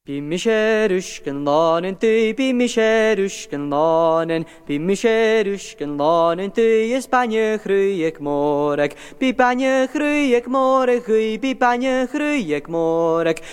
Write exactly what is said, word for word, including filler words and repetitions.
Bim misherusken lanen tui, bim misherusken lanen, bim misherusken lanen tui, is banje groeiek morek, bi banje groeiek morek, hui, bi banje groeiek morek,